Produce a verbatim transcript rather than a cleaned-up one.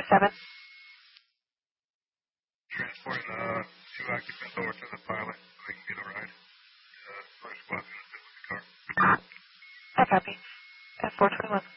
seven. Transporting uh, two occupants over to the pilot so they can get a ride. Uh, first squad's going to sit with the car. I copy. F four twenty-one.